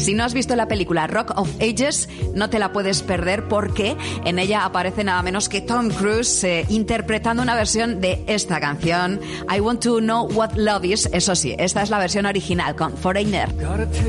Si no has visto la película Rock of Ages, no te la puedes perder porque en ella aparece nada menos que Tom Cruise interpretando una versión de esta canción, I Want to Know What Love Is. Eso sí, esta es la versión original con Foreigner.